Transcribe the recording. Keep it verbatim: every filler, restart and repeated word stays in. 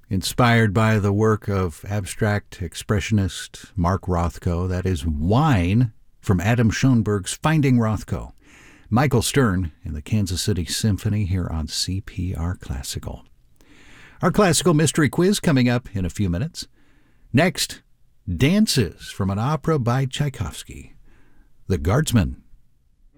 inspired by the work of abstract expressionist Mark Rothko. That is Wine from Adam Schoenberg's Finding Rothko. Michael Stern in the Kansas City Symphony here on C P R Classical. Our classical mystery quiz coming up in a few minutes. Next, dances from an opera by Tchaikovsky, The Guardsman.